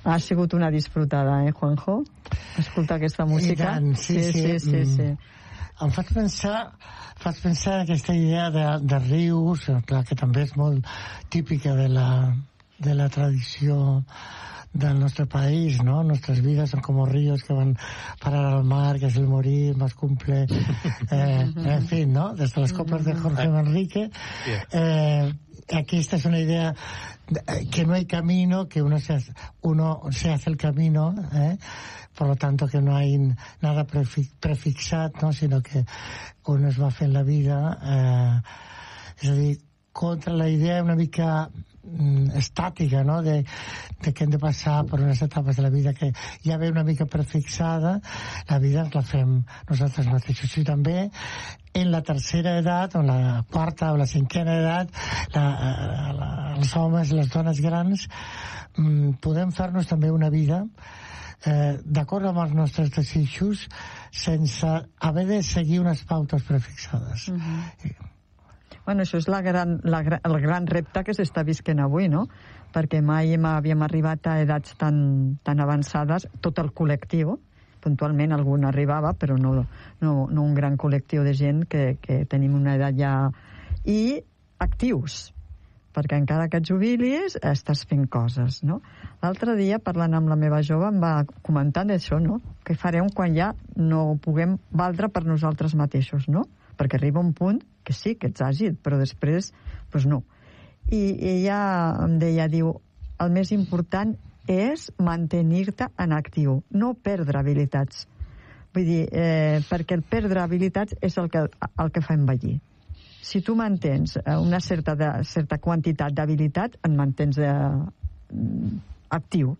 Ha sigut una disfrutada, Juanjo? Escoltar aquesta música. I tant, sí. Em fas pensar aquesta idea de rius, clar, que també és molt típica de la tradició del nostre país, ¿no? Nuestras vidas son como ríos que van parar al mar, que es el morir más cumple, en fin, ¿no? Desde las copas de Jorge Manrique. Aquí esta es una idea que no hay camino, que uno se hace el camino, por lo tanto que no hay nada prefixat, ¿no? Sino que uno es va fent la vida, és a dir, contra la idea una mica estàtica, no? de que hem de passar per unes etapes de la vida que ja ve una mica prefixada, la vida ens la fem nosaltres mateixos. I també en la tercera edat, o en la quarta o la cinquena edat, els homes i les dones grans podem fer-nos també una vida d'acord amb els nostres desitjos sense haver de seguir unes pautes prefixades. Bueno, això és el gran repte que s'està visquent avui, no? Perquè mai havíem arribat a edats tan avançades, tot el col·lectiu, puntualment algun arribava, però no un gran col·lectiu de gent que tenim una edat ja... I actius, perquè encara que et jubilis estàs fent coses, no? L'altre dia, parlant amb la meva jove, em va comentar d'això, no? Què farem quan ja no puguem valdre per nosaltres mateixos, no? Perquè arriba un punt que sí, que ets àgil, però després, doncs no. I ella em deia, diu, el més important és mantenir-te en actiu, no perdre habilitats. Vull dir, perquè el perdre habilitats és el que fa envellir. Si tu mantens una certa quantitat d'habilitat, et mantens actiu,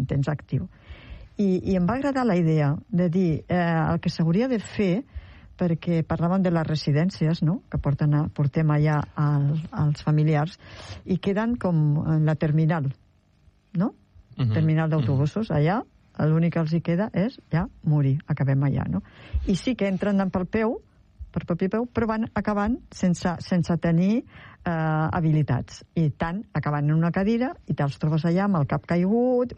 I em va agradar la idea de dir el que s'hauria de fer, perquè parlàvem de les residències, no?, que portem allà als familiars, i queden com en la terminal, no? Terminal d'autobusos, allà l'únic que els hi queda és ja morir, acabem allà, no? I sí que entren per propi peu, però van acabant sense tenir habilitats, i tant acaben en una cadira i te'ls trobes allà amb el cap caigut,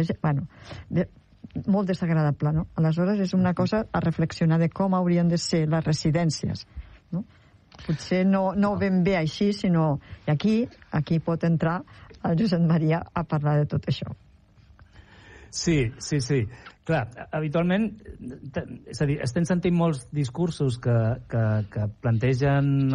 molt desagradable, no? Aleshores és una cosa a reflexionar de com haurien de ser les residències, no? Potser no ben bé així, sinó aquí pot entrar el Josep Maria a parlar de tot això. Sí. Clar, habitualment, és a dir, estem sentint molts discursos que plantegen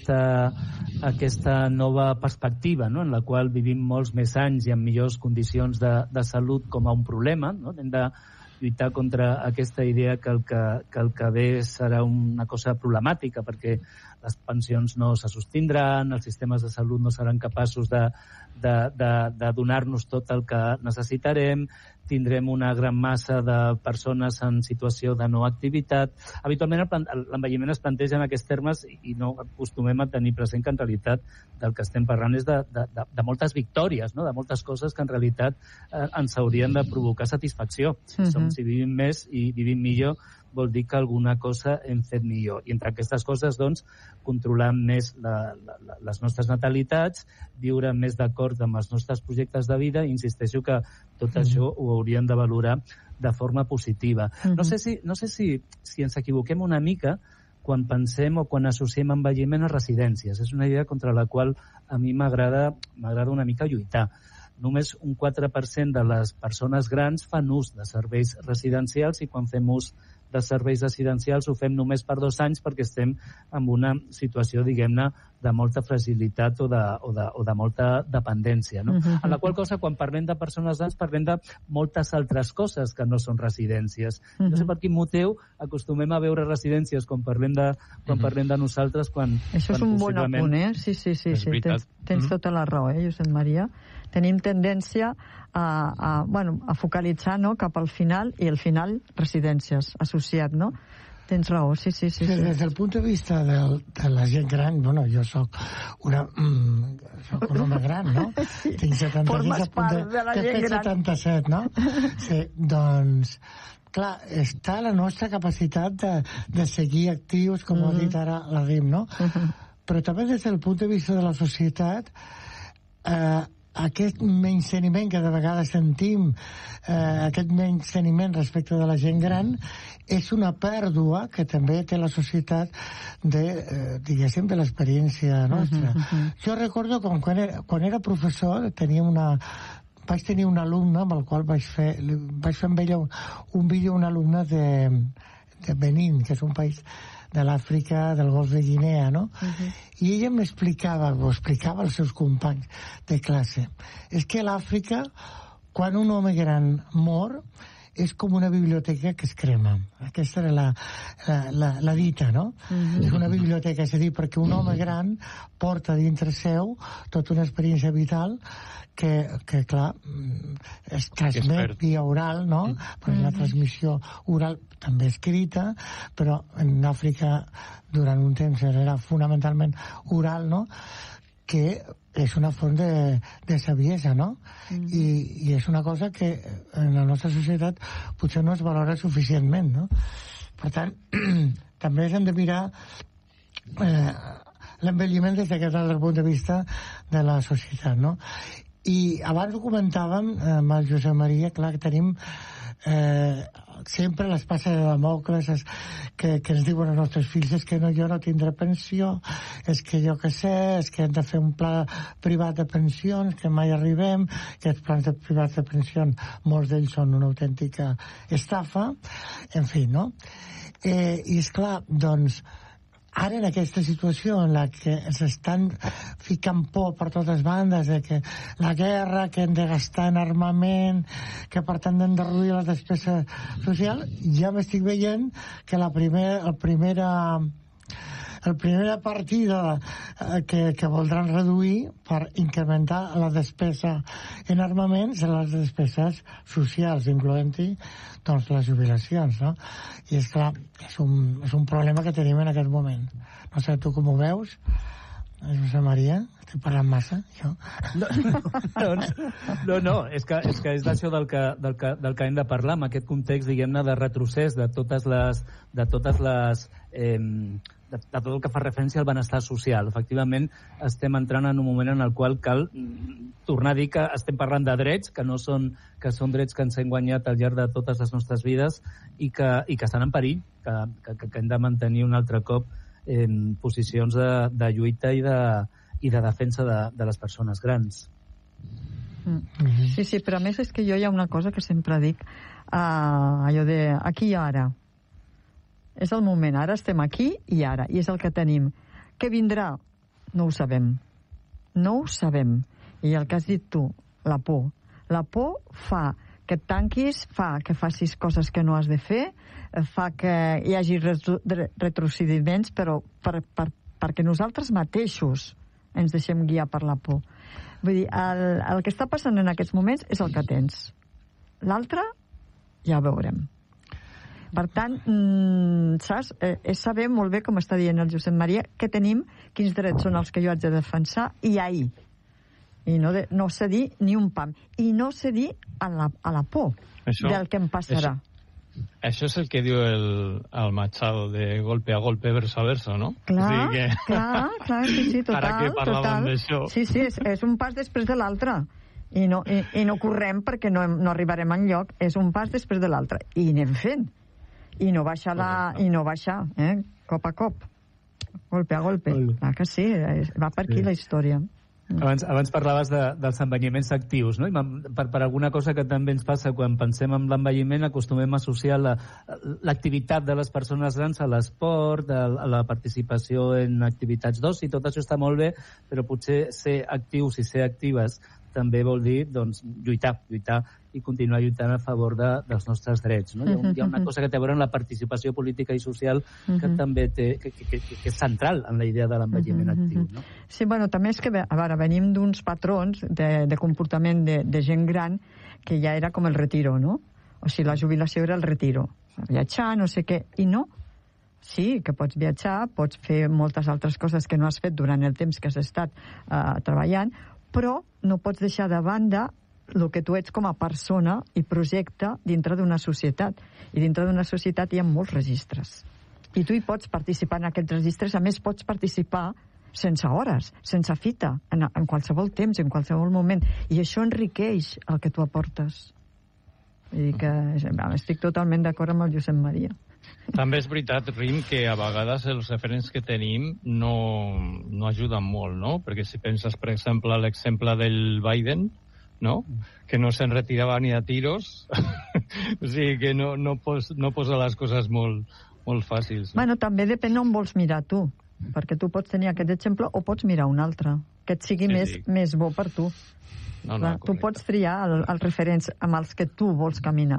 aquesta nova perspectiva, no?, en la qual vivim molts més anys i amb millors condicions de salut com a un problema, no? Hem de lluitar contra aquesta idea que el que ve serà una cosa problemàtica, perquè les pensions no se sostindran, els sistemes de salut no seran capaços de donar-nos tot el que necessitarem, tindrem una gran massa de persones en situació de no activitat. Habitualment l'envelliment es planteja en aquests termes i no acostumem a tenir present que en realitat del que estem parlant és de moltes victòries, no?, de moltes coses que en realitat ens haurien de provocar satisfacció. Si vivim més i vivim millor, vol dir que alguna cosa hem fet millor. I entre aquestes coses, doncs, controlar més les nostres natalitats, viure més d'acord amb els nostres projectes de vida, i insisteixo que tot això ho hauríem de valorar de forma positiva. No sé si ens equivoquem una mica quan pensem o quan associem envelliment a residències. És una idea contra la qual a mi m'agrada una mica lluitar. Només un 4% de les persones grans fan ús de serveis residencials, i quan fem ús de serveis residencials ho fem només per 2 anys perquè estem en una situació, diguem-ne, de molta fragilitat o de molta dependència, no? En la qual cosa, quan parlem de persones grans, parlem de moltes altres coses que no són residències. No sé per quin motiu acostumem a veure residències quan parlem de nosaltres, quan això és un bon apunt, Sí. Tens tota la raó, Josep Maria. Tenim tendència a focalitzar, no?, cap al final, i al final residències associat, no? Tens raó, sí. Des del punt de vista de la gent gran, bueno, jo soc un home gran, no? Tinc 76, Formes part de la gent gran. 77, no? Sí, doncs, clar, està la nostra capacitat de seguir actius, com ha dit ara la Rim, no? Però també des del punt de vista de la societat, aquest menysteniment que de vegades sentim, aquest menysteniment respecte de la gent gran, és una pèrdua que també té la societat diguéssim, de l'experiència nostra. Jo recordo quan era professor vaig tenir un alumne amb el qual vaig fer amb ella un vídeo, un alumne de Benín, que és un país de l'Àfrica, del Golf de Guinea, no? I ella m'explicava, o explicava als seus companys de classe, és que a l'Àfrica, quan un home gran mor, és com una biblioteca que es crema. Aquesta era la dita, no? És una biblioteca, és a dir, perquè un home gran porta dintre seu tota una experiència vital que clar, es transmet via oral, no? Perquè la transmissió oral també escrita, però en Àfrica durant un temps era fonamentalment oral, no? Que és una font de saviesa, no? I és una cosa que en la nostra societat potser no es valora suficientment, no? Per tant, també hem de mirar l'envelliment des d'aquest altre punt de vista de la societat, no? I abans ho comentàvem amb el Josep Maria, clar que tenim sempre l'espasa de Damocles que ens diuen els nostres fills és que jo no tindré pensió, és que jo què sé, és que hem de fer un pla privat de pensions, que mai arribem, que els plans privats de pensions, molts d'ells són una autèntica estafa, en fi, no? I esclar, doncs, ara en aquesta situació en la que s'estan ficant por per totes bandes de que la guerra, que hem de gastar en armament, que per tant hem de reduir la despesa social, ja m'estic veient que la primera partida que voldran reduir per incrementar la despesa en armaments són les despeses socials, incloent-hi doncs les jubilacions, no? I és clar, és un problema que tenim en aquest moment. No sé, tu com ho veus, Josep Maria? Estic parlant massa, jo? No, és que és d'això del que hem de parlar, amb aquest context, diguem-ne, de retrocés de tot el que fa referència al benestar social. Efectivament, estem entrant en un moment en el qual cal tornar a dir que estem parlant de drets, que són drets que ens hem guanyat al llarg de totes les nostres vides i que estan en perill, que hem de mantenir un altre cop posicions de lluita i de defensa de les persones grans. Sí, però a més és que jo hi ha una cosa que sempre dic, allò de aquí i ara. És el moment, ara estem aquí i ara, i és el que tenim. Què vindrà? No ho sabem. No ho sabem. I el que has dit tu, la por. La por fa que et tanquis, fa que facis coses que no has de fer, fa que hi hagi retrocediments, però perquè nosaltres mateixos ens deixem guiar per la por. Vull dir, el que està passant en aquests moments és el que tens. L'altre ja ho veurem. Per tant, saps? És saber molt bé, com està dient el Josep Maria, què tenim, quins drets són els que jo haig de defensar i ahir. I no cedir ni un pam. I no cedir a la por del que em passarà. Això és el que diu el Machado, de golpe a golpe, verso a verso, no? Clar, sí, total. Ara que parlàvem d'això. Sí, és un pas després de l'altre. I no correm perquè no arribarem enlloc. És un pas després de l'altre. I anem fent. I no baixar, cop a cop, golpe a golpe. Clar que sí, va per aquí la història. Abans parlaves dels envelliments actius, no? I per alguna cosa que també ens passa quan pensem en l'envelliment, acostumem a associar l'activitat de les persones grans a l'esport, a la participació en activitats d'oci, tot això està molt bé, però potser ser actius i ser actives també vol dir, doncs, lluitar i continuar lluitant a favor dels nostres drets, no? Hi ha una cosa que té a veure amb la participació política i social que també que és central en la idea de l'envelliment actiu, no? Sí, bueno, també és que, a veure, venim d'uns patrons de comportament de gent gran que ja era com el retiro, no? O sigui, la jubilació era el retiro. Viatjar, no sé què, i no. Sí, que pots viatjar, pots fer moltes altres coses que no has fet durant el temps que has estat treballant, però no pots deixar de banda el que tu ets com a persona i projecte dintre d'una societat. I dintre d'una societat hi ha molts registres. I tu hi pots participar en aquests registres. A més, pots participar sense hores, sense fita, en qualsevol temps, en qualsevol moment. I això enriqueix el que tu aportes. I que estic totalment d'acord amb el Josep Maria. També és veritat, Rim, que a vegades els referents que tenim no ajuden molt, no? Perquè si penses, per exemple, l'exemple del Biden, no? Que no se'n retirava ni a tiros, o sigui que no posa les coses molt fàcils. No? Bueno, també depèn on vols mirar tu, perquè tu pots tenir aquest exemple o pots mirar un altre, que et sigui més bo per tu. Clar, tu pots triar els referents amb els que tu vols caminar.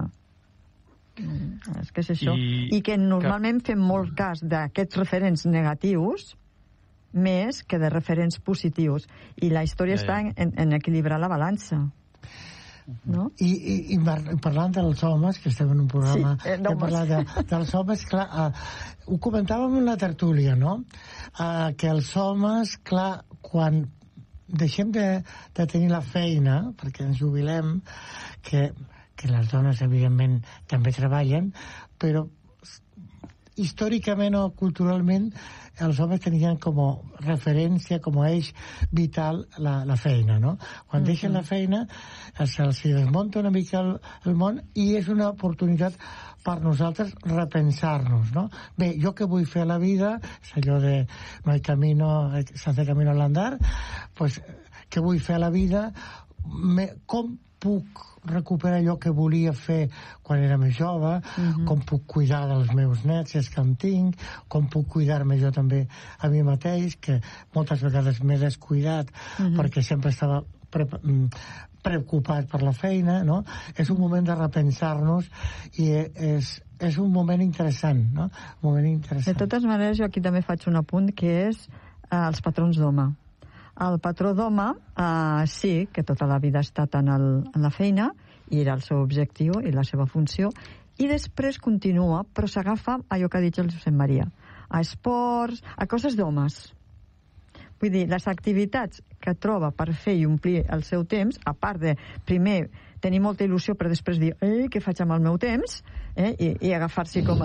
És que és això. I que normalment fem molt cas d'aquests referents negatius més que de referents positius. I la història està en equilibrar la balança. No? I parlant dels homes, que estem en un programa que parla dels homes, clar, ho comentàvem en la tertúlia, no? Que els homes, clar, quan deixem de tenir la feina, perquè ens jubilem, que les dones, evidentment, també treballen, però històricament o culturalment els homes tenien com a referència, com a eix vital la feina, no? Quan deixen la feina se'ls desmunta una mica el món i és una oportunitat per nosaltres repensar-nos, no? Bé, jo què vull fer a la vida? És allò de no hay camino, se hace camino al andar. Pues, què vull fer a la vida? Com puc recuperar allò que volia fer quan era més jove? Com puc cuidar dels meus nets, si és que en tinc? Com puc cuidar-me jo també a mi mateix, que moltes vegades m'he descuidat perquè sempre estava preocupat per la feina, no? És un moment de repensar-nos i és un moment interessant, no? Un moment interessant. De totes maneres, jo aquí també faig un apunt, que és els patrons d'home. El patró d'home, sí, que tota la vida ha estat en la feina, i era el seu objectiu i la seva funció, i després continua, però s'agafa allò que ha dit el Josep Maria, a esports, a coses d'homes. Vull dir, les activitats que troba per fer i omplir el seu temps, a part de, primer, tenir molta il·lusió, però després dir, què faig amb el meu temps? I agafar-s'hi com,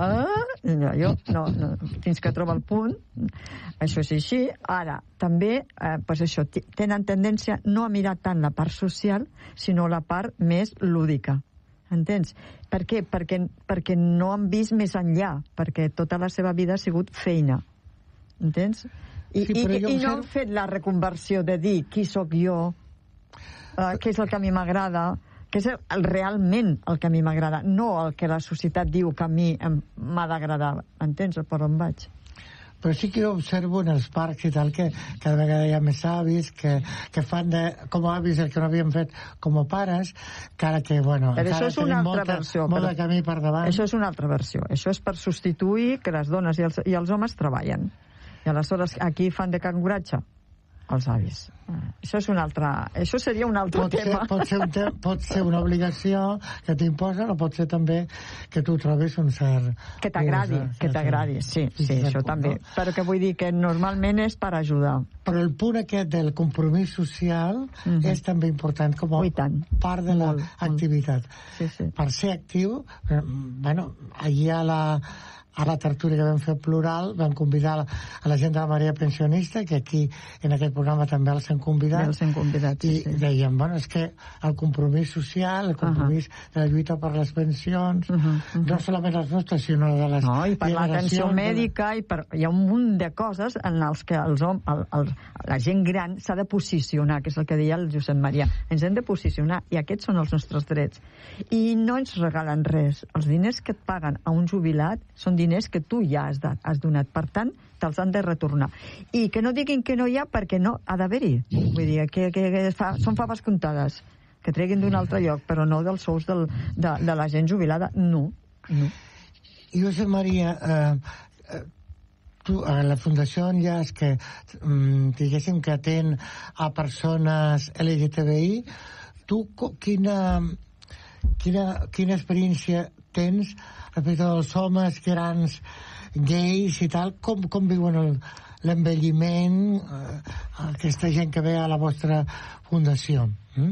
fins que troba el punt. Això és així. Ara, també, tenen tendència no a mirar tant la part social, sinó la part més lúdica. Entens? Per què? Perquè no han vist més enllà, perquè tota la seva vida ha sigut feina. Entens? I no han fet la reconversió de dir qui sóc jo, què és el que a mi m'agrada, què és realment el que a mi m'agrada, no el que la societat diu que a mi m'ha d'agradar. Entens per on vaig? Però sí que observo en els parcs i tal que cada vegada hi ha més avis que fan com a avis el que no havien fet com a pares, encara que, bueno, però encara tenim molt de camí per davant. Això és una altra versió. Això és per substituir que les dones i els homes treballen. I aleshores aquí fan de canguratge els avis. Això seria un altre tema. Pot ser una obligació que t'imposen, o pot ser també que tu trobis un cert... Que t'agradi, sí, això també. Però que vull dir que normalment és per ajudar. Però el punt aquest del compromís social és també important com a part de l'activitat. Per ser actiu, bueno, allà a la tertúlia que vam fer plural, vam convidar a la gent de la Marea Pensionista, que aquí en aquest programa també els hem convidat, i dèiem, bueno, és que el compromís social, el compromís de la lluita per les pensions, no solament les nostres, sinó de les generacions. No, i per l'atenció mèdica, hi ha un munt de coses en els que la gent gran s'ha de posicionar, que és el que deia el Josep Maria. Ens hem de posicionar, i aquests són els nostres drets. I no ens regalen res. Els diners que et paguen a un jubilat són diners que tu ja has donat. Per tant, te'ls han de retornar. I que no diguin que no hi ha, perquè no ha d'haver-hi. Vull dir, que són faves comptades, que treguin d'un altre lloc, però no dels sous de la gent jubilada. No. I Josep Maria, tu, a la Fundació Enllaç, que diguéssim que atén a persones LGTBI, tu quina experiència tens respecte als homes grans gais i tal, com viuen l'envelliment aquesta gent que ve a la vostra fundació?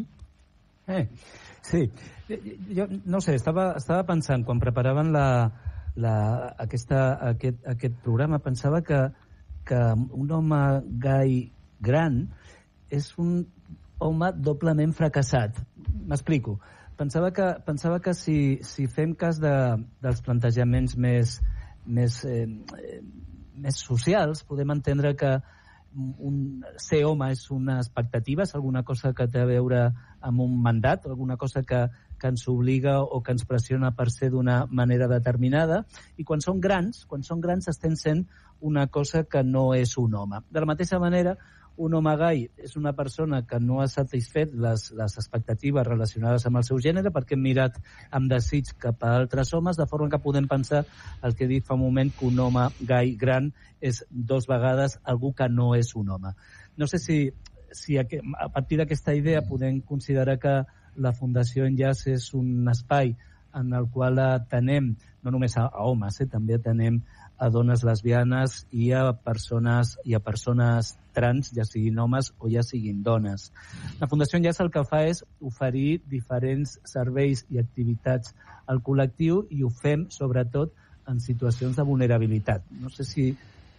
Sí, jo no sé, estava pensant quan preparaven aquest programa, pensava que que un home gai gran és un home doblement fracassat. M'explico. Pensava que si fem cas dels plantejaments més socials, podem entendre que ser home és una expectativa, és alguna cosa que té a veure amb un mandat, alguna cosa que ens obliga o que ens pressiona per ser d'una manera determinada, i quan són grans estem sent una cosa que no és un home. De la mateixa manera, un home gai és una persona que no ha satisfet les expectatives relacionades amb el seu gènere perquè hem mirat amb desig cap a altres homes, de forma que podem pensar el que he dit fa un moment, que un home gai gran és 2 vegades algú que no és un home. No sé si a partir d'aquesta idea podem considerar que la Fundació Enllaç és un espai en el qual atenem no només a homes, també atenem a dones lesbianes i a persones trans, ja siguin homes o ja siguin dones. La Fundació Enllaç el que fa és oferir diferents serveis i activitats al col·lectiu i ho fem sobretot en situacions de vulnerabilitat. No sé si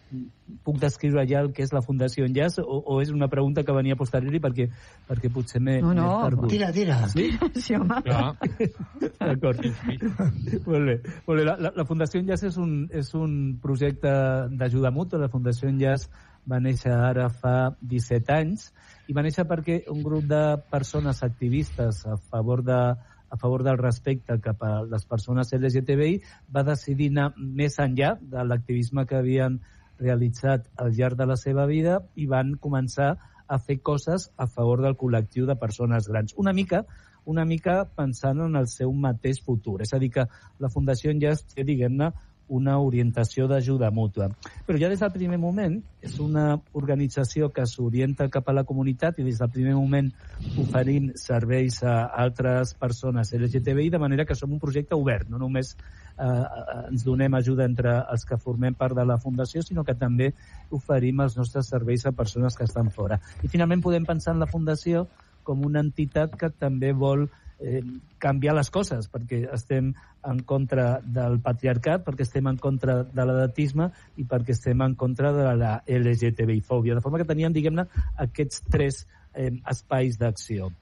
puc descriure ja el que és la Fundació Enllaç o és una pregunta que venia a posteriori perquè potser m'he perdut. Tira. Sí? Sí, home. Clar. D'acord. Molt bé. La Fundació Enllaç és un projecte d'ajuda mútua. La Fundació Enllaç va néixer ara fa 17 anys i va néixer perquè un grup de persones activistes a favor del respecte cap a les persones LGTBI va decidir anar més enllà de l'activisme que havien realitzat al llarg de la seva vida i van començar a fer coses a favor del col·lectiu de persones grans. Una mica pensant en el seu mateix futur. És a dir, que la Fundació Enllaç té, diguem-ne, una orientació d'ajuda mútua. Però ja des del primer moment és una organització que s'orienta cap a la comunitat i des del primer moment oferim serveis a altres persones LGTBI, de manera que som un projecte obert. No només ens donem ajuda entre els que formem part de la Fundació, sinó que també oferim els nostres serveis a persones que estan fora. I finalment podem pensar en la Fundació com una entitat que també vol canviar les coses, perquè estem en contra del patriarcat, perquè estem en contra de l'edatisme i perquè estem en contra de la LGTBI-fòbia. De forma que teníem, diguem-ne, aquests 3 espais d'acció.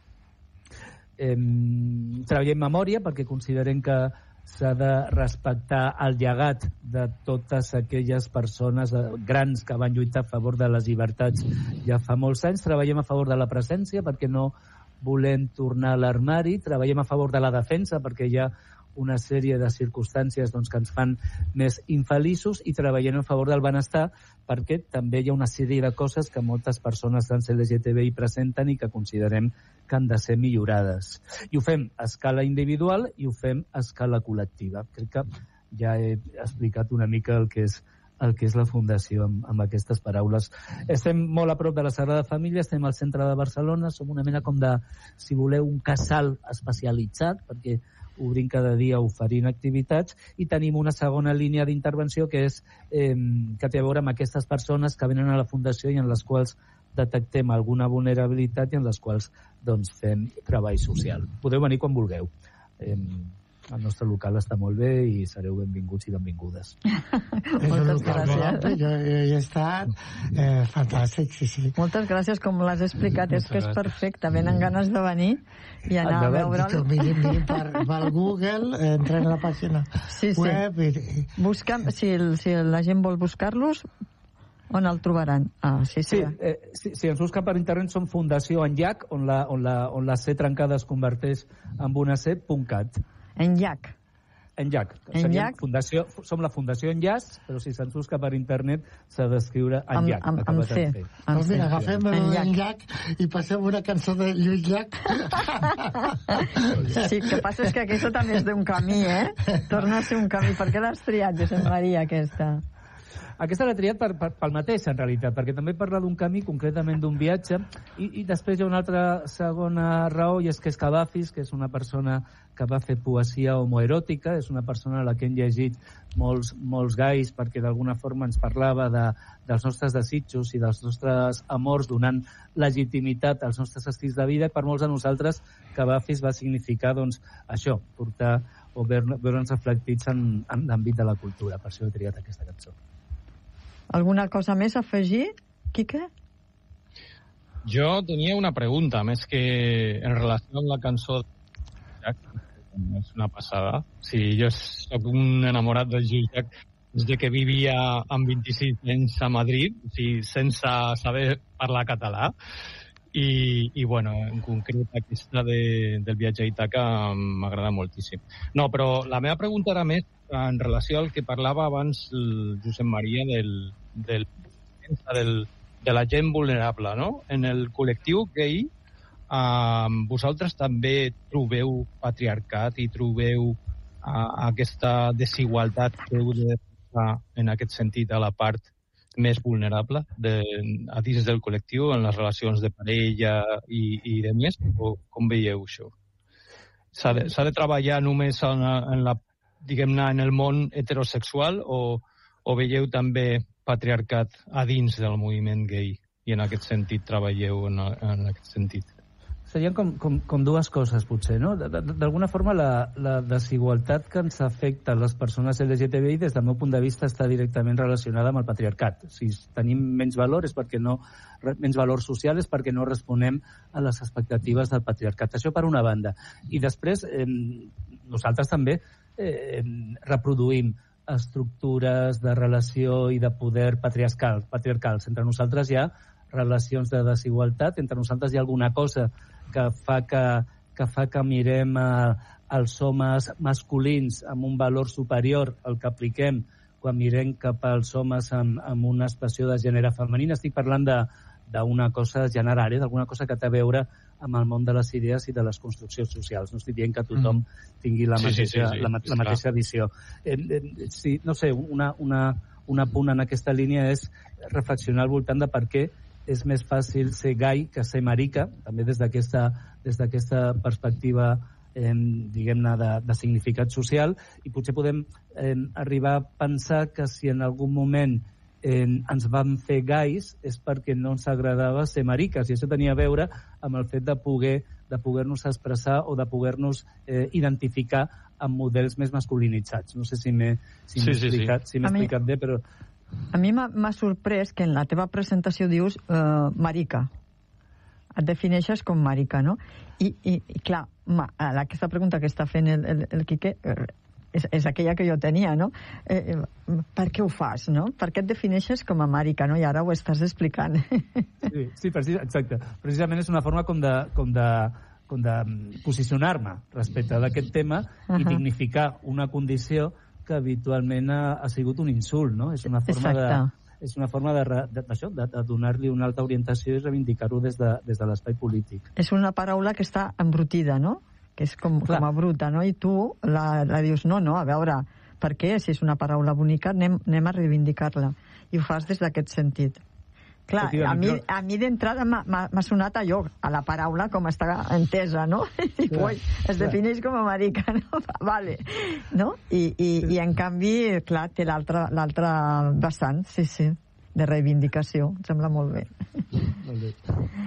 Treballem memòria perquè considerem que s'ha de respectar el llegat de totes aquelles persones grans que van lluitar a favor de les llibertats ja fa molts anys. Treballem a favor de la presència perquè no volem tornar a l'armari, treballem a favor de la defensa perquè hi ha una sèrie de circumstàncies que ens fan més infeliços i treballem a favor del benestar perquè també hi ha una sèrie de coses que moltes persones trans LGTBI presenten i que considerem que han de ser millorades. I ho fem a escala individual i ho fem a escala col·lectiva. Crec que ja he explicat una mica el que és la Fundació amb aquestes paraules. Estem molt a prop de la Sagrada Família, estem al centre de Barcelona, som una mena com de, si voleu, un casal especialitzat, perquè obrim cada dia oferint activitats i tenim una segona línia d'intervenció que té a veure amb aquestes persones que venen a la Fundació i en les quals detectem alguna vulnerabilitat i en les quals fem treball social. Podeu venir quan vulgueu. El nostre local està molt bé i sereu benvinguts i benvingudes. Moltes gràcies. Jo he estat fantàstic, sí. Moltes gràcies, com l'has explicat, és que és perfecte, venen ganes de venir i anar a veure'l. Mirin per Google, entren a la pàgina web i... Busca'm, si la gent vol buscar-los, on el trobaran? Si ens busquen per internet som Fundació Enllaç, on la C trencada es converteix en una C.cat. Enllaç. Som la Fundació Enllaç, però si se'ns busca per internet s'ha d'escriure Enllaç. Amb C. Doncs mira, agafem Enllaç i passem una cançó de Lluís Llach. Sí, el que passa és que aquesta també és d'un camí, Torna a ser un camí. Per què l'has triat, Josep Maria, aquesta? Aquesta l'he triat pel mateix, en realitat, perquè també parla d'un camí, concretament d'un viatge, i després hi ha una altra segona raó, i és que és Cavafis, que és una persona que va fer poesia homoeròtica, és una persona a la que hem llegit molts gais, perquè d'alguna forma ens parlava dels nostres desitjos i dels nostres amors, donant legitimitat als nostres estils de vida. Per molts de nosaltres, Cavafis va significar, això, portar o veure'ns reflectits en l'àmbit de la cultura. Per això he triat aquesta cançó. Alguna cosa més a afegir, Quique? Jo tenia una pregunta, més que en relació amb la cançó de és una passada. Sí, jo soc un enamorat del Lluís Llach des de que vivia amb 26 anys a Madrid, o sigui, sense saber parlar català. I bueno, en concret aquesta del viatge a Ítaca m'agrada moltíssim. No, però la meva pregunta era més en relació al que parlava abans el Josep Maria de la gent vulnerable, no? En el col·lectiu gay, vosaltres també trobeu patriarcat i trobeu aquesta desigualtat que heu de defensar en aquest sentit a la part més vulnerable a dins del col·lectiu, en les relacions de parella i de més, o com veieu això? S'ha de treballar només diguem-ne, en el món heterosexual o veieu també patriarcat a dins del moviment gay i en aquest sentit treballeu en aquest sentit? Serien com dues coses, potser, no? D'alguna forma, la desigualtat que ens afecta les persones LGTBI, des del meu punt de vista, està directament relacionada amb el patriarcat. Si tenim menys valor menys valor social és perquè no responem a les expectatives del patriarcat. Això per una banda. I després, nosaltres també reproduïm estructures de relació i de poder patriarcals. Entre nosaltres hi ha relacions de desigualtat, entre nosaltres hi ha alguna cosa que fa que mirem els homes masculins amb un valor superior al que apliquem quan mirem cap als homes amb una expressió de gènere femenina. Estic parlant d'una cosa general, d'alguna cosa que té a veure amb el món de les idees i de les construccions socials. No estic dient que tothom tingui la mateixa visió. No sé, un apunt en aquesta línia és reflexionar al voltant de per què és més fàcil ser gai que ser marica, també des d'aquesta perspectiva diguem-ne de significat social, i potser podem arribar a pensar que si en algun moment ens vam fer gais és perquè no ens agradava ser mariques, i això tenia a veure amb el fet de poder-nos expressar o de poder-nos identificar amb models més masculinitzats. No sé si m'he explicat bé, però... A mi m'ha sorprès que en la teva presentació dius marica. Et defineixes com marica, no? I clar, aquesta pregunta que està fent el Quique és aquella que jo tenia, no? Per què ho fas, no? Per què et defineixes com a marica, no? I ara ho estàs explicant. Sí, exacte. Precisament és una forma com de posicionar-me respecte d'aquest tema i dignificar una condició que habitualment ha sigut un insult, no? És una forma de donar-li una alta orientació i reivindicar-ho des de l'espai polític. És una paraula que està embrutida, no? Que és com a bruta, no? I tu la dius, no, a veure, per què? Si és una paraula bonica, anem a reivindicar-la. I ho fas des d'aquest sentit. Clar, a mi d'entrada m'ha sonat allò, a la paraula com està entesa, no? I es defineix com a marica, no? Vale. No? I en canvi, clar, té l'altre vessant, sí, de reivindicació. Em sembla molt bé. Molt bé.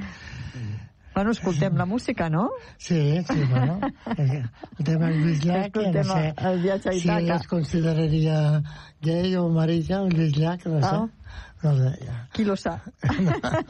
Bueno, escoltem la música, no? Sí, bueno. El tema del Lluís Llach, no sé el viatge a Ítaca. si es consideraria gay o marica, el Lluís Llach, no sé. Qui lo sap?